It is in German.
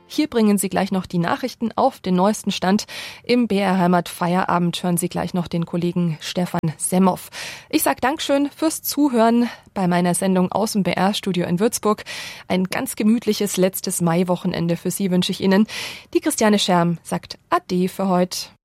Hier bringen Sie gleich noch die Nachrichten auf den neuesten Stand. Im BR Heimat Feierabend hören Sie gleich noch den Kollegen Stefan Semmoff. Ich sage Dankeschön fürs Zuhören bei meiner Sendung aus dem BR-Studio in Würzburg. Ein ganz gemütliches letztes Maiwochenende für Sie wünsche ich Ihnen. Die Christiane Scherm sagt Ade für heute.